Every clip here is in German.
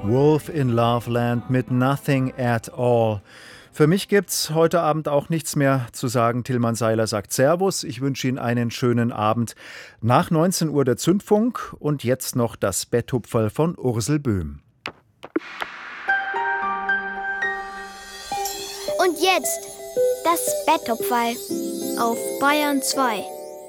Wolf in Loveland mit Nothing at All. Für mich gibt's heute Abend auch nichts mehr zu sagen. Tilman Seiler sagt Servus. Ich wünsche Ihnen einen schönen Abend. Nach 19 Uhr der Zündfunk und jetzt noch das Betthupferl von Ursel Böhm. Und jetzt das Betthupferl auf Bayern 2.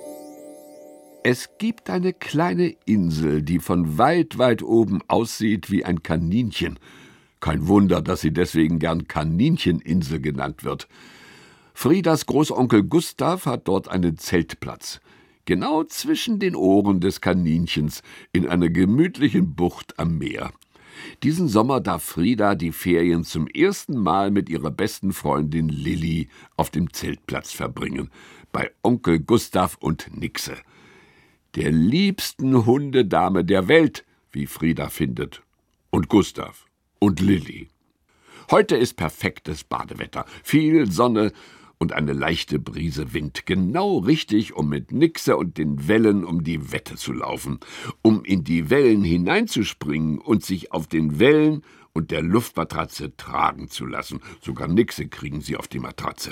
Es gibt eine kleine Insel, die von weit, weit oben aussieht wie ein Kaninchen. Kein Wunder, dass sie deswegen gern Kanincheninsel genannt wird. Friedas Großonkel Gustav hat dort einen Zeltplatz. Genau zwischen den Ohren des Kaninchens in einer gemütlichen Bucht am Meer. Diesen Sommer darf Frieda die Ferien zum ersten Mal mit ihrer besten Freundin Lilli auf dem Zeltplatz verbringen. Bei Onkel Gustav und Nixe. Der liebsten Hundedame der Welt, wie Frieda findet. Und Gustav. Und Lilli. Heute ist perfektes Badewetter. Viel Sonne und eine leichte Brise Wind. Genau richtig, um mit Nixe und den Wellen um die Wette zu laufen. Um in die Wellen hineinzuspringen und sich auf den Wellen und der Luftmatratze tragen zu lassen. Sogar Nixe kriegen sie auf die Matratze.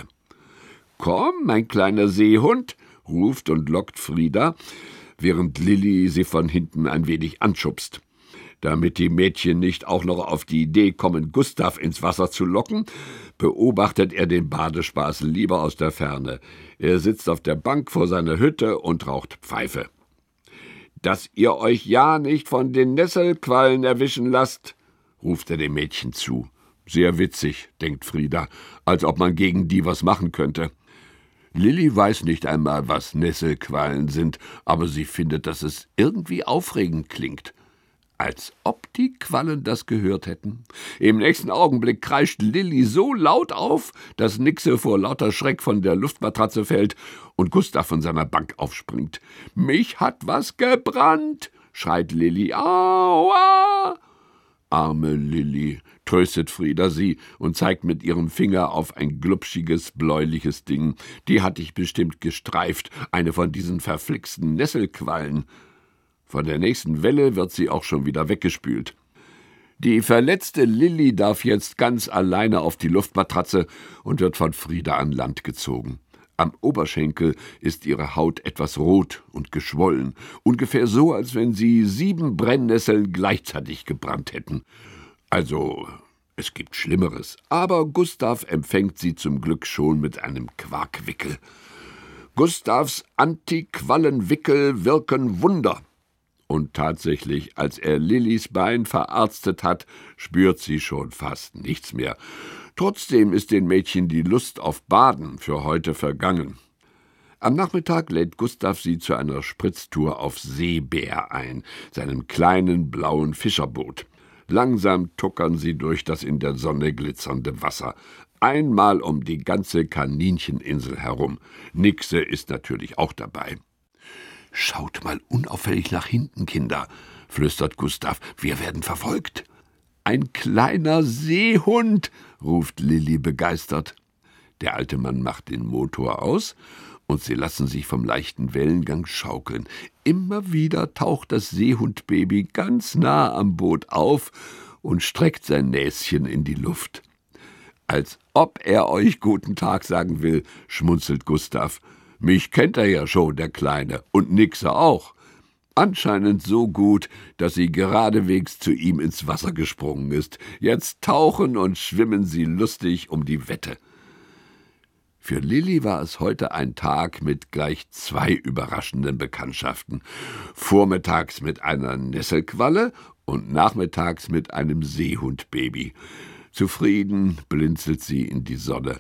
»Komm, mein kleiner Seehund«, ruft und lockt Frieda, während Lilli sie von hinten ein wenig anschubst. Damit die Mädchen nicht auch noch auf die Idee kommen, Gustav ins Wasser zu locken, beobachtet er den Badespaß lieber aus der Ferne. Er sitzt auf der Bank vor seiner Hütte und raucht Pfeife. »Dass ihr euch ja nicht von den Nesselquallen erwischen lasst«, ruft er dem Mädchen zu. Sehr witzig, denkt Frieda, als ob man gegen die was machen könnte. Lilli weiß nicht einmal, was Nesselquallen sind, aber sie findet, dass es irgendwie aufregend klingt. Als ob die Quallen das gehört hätten. Im nächsten Augenblick kreischt Lilli so laut auf, dass Nixe vor lauter Schreck von der Luftmatratze fällt und Gustav von seiner Bank aufspringt. »Mich hat was gebrannt«, schreit Lilli. »Aua!« Arme Lilli, tröstet Frieda sie und zeigt mit ihrem Finger auf ein glubschiges, bläuliches Ding. Die hat dich bestimmt gestreift, eine von diesen verflixten Nesselquallen. Von der nächsten Welle wird sie auch schon wieder weggespült. Die verletzte Lilli darf jetzt ganz alleine auf die Luftmatratze und wird von Frieda an Land gezogen. Am Oberschenkel ist ihre Haut etwas rot und geschwollen, ungefähr so, als wenn sie 7 Brennnesseln gleichzeitig gebrannt hätten. Also, es gibt Schlimmeres, aber Gustav empfängt sie zum Glück schon mit einem Quarkwickel. Gustavs Antiquallenwickel wirken Wunder. Und tatsächlich, als er Lillis Bein verarztet hat, spürt sie schon fast nichts mehr. Trotzdem ist den Mädchen die Lust auf Baden für heute vergangen. Am Nachmittag lädt Gustav sie zu einer Spritztour auf Seebär ein, seinem kleinen blauen Fischerboot. Langsam tuckern sie durch das in der Sonne glitzernde Wasser. Einmal um die ganze Kanincheninsel herum. Nixe ist natürlich auch dabei. »Schaut mal unauffällig nach hinten, Kinder«, flüstert Gustav. »Wir werden verfolgt.« »Ein kleiner Seehund«, ruft Lilli begeistert. Der alte Mann macht den Motor aus und sie lassen sich vom leichten Wellengang schaukeln. Immer wieder taucht das Seehundbaby ganz nah am Boot auf und streckt sein Näschen in die Luft. »Als ob er euch guten Tag sagen will«, schmunzelt Gustav. »Mich kennt er ja schon, der Kleine, und Nixe auch.« Anscheinend so gut, dass sie geradewegs zu ihm ins Wasser gesprungen ist. Jetzt tauchen und schwimmen sie lustig um die Wette. Für Lilli war es heute ein Tag mit gleich 2 überraschenden Bekanntschaften. Vormittags mit einer Nesselqualle und nachmittags mit einem Seehundbaby. Zufrieden blinzelt sie in die Sonne.